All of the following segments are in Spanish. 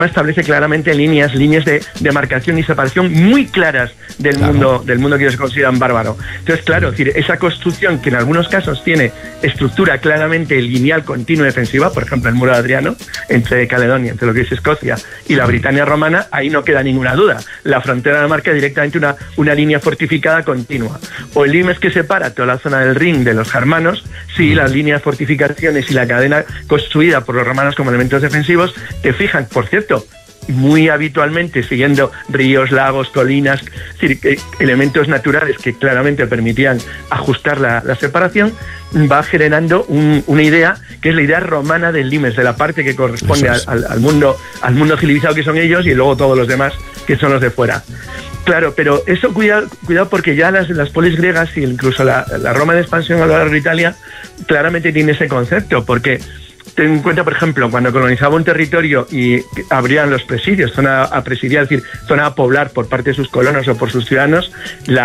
establece claramente líneas de demarcación y separación muy claras del mundo que ellos consideran bárbaro. Entonces, claro, es decir, esa construcción que en algunos casos tiene estructura claramente lineal, continua y defensiva, por ejemplo, el muro de Adriano, entre Caledonia, entre lo que es Escocia y la Britania romana, ahí no queda ninguna duda. La frontera marca directamente una línea fortificada continua. O el limes que separa toda la zona del Rin de los germanos, sí, las líneas de fortificaciones y la cadena construida por los romanos como elementos defensivos, te fijan, por cierto, muy habitualmente siguiendo ríos, lagos, colinas, es decir, elementos naturales que claramente permitían ajustar la separación, va generando una idea que es la idea romana del limes, de la parte que corresponde al mundo civilizado que son ellos y luego todos los demás que son los de fuera. Claro, pero eso cuidado porque ya las polis griegas e incluso la Roma de expansión a lo largo de Italia claramente tiene ese concepto, porque ten en cuenta, por ejemplo, cuando colonizaba un territorio y abrían los presidios, zona a presidiar, es decir, zona a poblar por parte de sus colonos o por sus ciudadanos,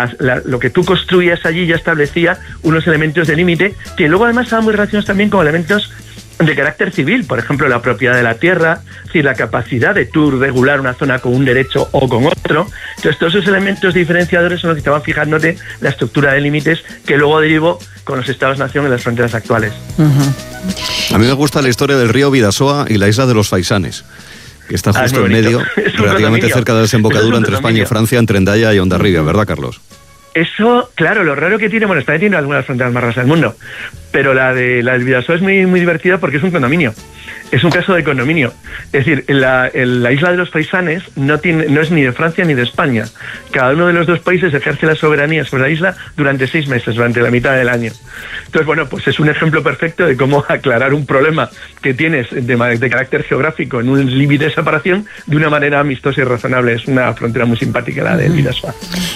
lo que tú construías allí ya establecía unos elementos de límite que luego además estaban muy relacionados también con elementos de carácter civil, por ejemplo, la propiedad de la tierra, es decir, la capacidad de tú regular una zona con un derecho o con otro. Entonces, todos esos elementos diferenciadores son los que estaban fijándote la estructura de límites que luego derivó con los estados-nación en las fronteras actuales. A mí me gusta la historia del río Bidasoa y la isla de los Faisanes, que está justo en medio, relativamente cerca de la desembocadura entre España y Francia, entre Hendaya y Hondarribia, ¿verdad, Carlos? Eso, claro, lo raro que tiene, bueno, España tiene algunas fronteras más rasas del mundo, pero la del Bidasoa es muy, muy divertida porque es un condominio. Es un caso de condominio. Es decir, la isla de los Faisanes no es ni de Francia ni de España. Cada uno de los dos países ejerce la soberanía sobre la isla durante 6 meses, durante la mitad del año. Entonces, bueno, pues es un ejemplo perfecto de cómo aclarar un problema que tienes de carácter geográfico en un límite de separación de una manera amistosa y razonable. Es una frontera muy simpática la del Bidasoa.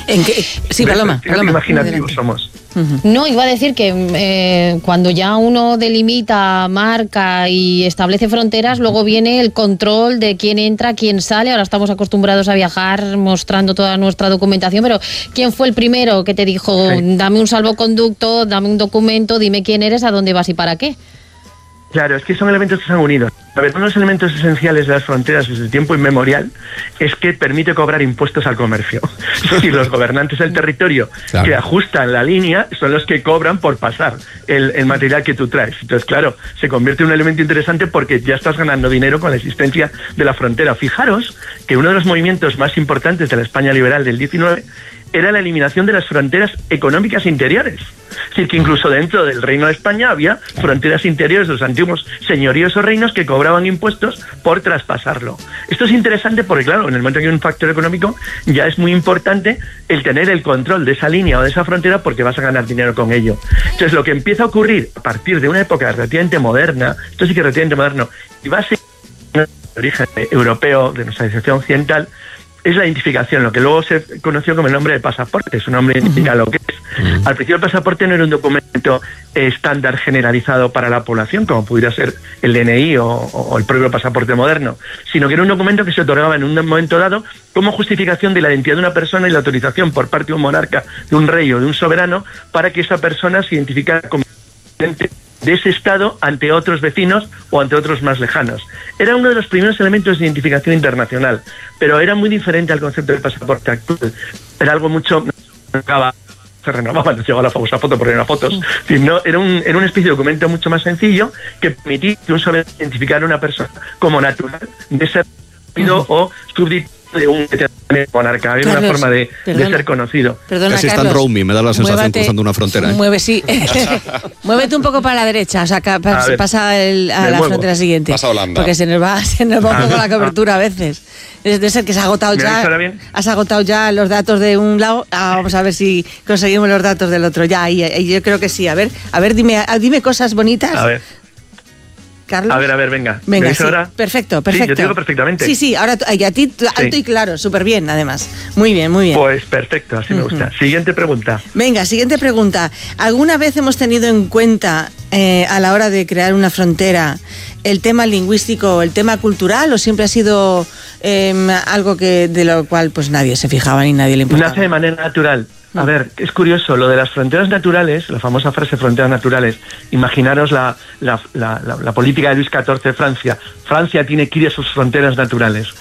Sí, Paloma. Imaginativos somos. No, iba a decir que cuando ya uno delimita, marca y establece fronteras, luego viene el control de quién entra, quién sale. Ahora estamos acostumbrados a viajar mostrando toda nuestra documentación, pero ¿quién fue el primero que te dijo, dame un salvoconducto, dame un documento, dime quién eres, a dónde vas y para qué? Claro, es que son elementos que se han unido. A ver, uno de los elementos esenciales de las fronteras desde el tiempo inmemorial es que permite cobrar impuestos al comercio. Es decir, los gobernantes del territorio que ajustan la línea son los que cobran por pasar el material que tú traes. Entonces, claro, se convierte en un elemento interesante porque ya estás ganando dinero con la existencia de la frontera. Fijaros que uno de los movimientos más importantes de la España liberal del 19 era la eliminación de las fronteras económicas interiores. Es decir, que incluso dentro del Reino de España había fronteras interiores de los antiguos señoríos o reinos que cobraban impuestos por traspasarlo. Esto es interesante porque, claro, en el momento que hay un factor económico, ya es muy importante el tener el control de esa línea o de esa frontera porque vas a ganar dinero con ello. Entonces, lo que empieza a ocurrir a partir de una época relativamente moderna, esto sí que es relativamente moderno, y va a ser de origen europeo de nuestra civilización occidental, es la identificación, lo que luego se conoció como el nombre de pasaporte. Su nombre indica lo que es. Al principio el pasaporte no era un documento estándar generalizado para la población, como pudiera ser el DNI o el propio pasaporte moderno, sino que era un documento que se otorgaba en un momento dado como justificación de la identidad de una persona y la autorización por parte de un monarca, de un rey o de un soberano, para que esa persona se identificara como de ese estado ante otros vecinos o ante otros más lejanos. Era uno de los primeros elementos de identificación internacional, pero era muy diferente al concepto del pasaporte actual. Era algo mucho... se renovaba, nos llegó la famosa foto por una fotos, sino era una especie de documento mucho más sencillo que permitía que un soberano identificara a una persona como natural de ser o súbdito de un monarca. Había una forma de ser conocido. Perdona, casi está en roaming, me da la sensación cruzando una frontera. Muévete un poco para la derecha, o sea, pasa a la frontera siguiente. Pasa Holanda. Porque se nos va un poco la cobertura a veces. Debe ser que se ha agotado ya. Has agotado ya los datos de un lado. Vamos a ver si conseguimos los datos del otro. Ya, y yo creo que sí. A ver, dime cosas bonitas. A ver. Carlos. A ver, venga. Sí, ahora? Perfecto. Sí, yo te digo perfectamente. Sí, ahora a ti alto y claro, súper bien, además. Muy bien. Pues perfecto, así me gusta. Siguiente pregunta. Venga, siguiente pregunta. ¿Alguna vez hemos tenido en cuenta a la hora de crear una frontera el tema lingüístico, el tema cultural, o siempre ha sido algo de lo cual pues nadie se fijaba ni nadie le importaba? Nace de manera natural. A ver, es curioso, lo de las fronteras naturales, la famosa frase fronteras naturales, imaginaros la política de Luis XIV de Francia. Francia tiene que ir a sus fronteras naturales.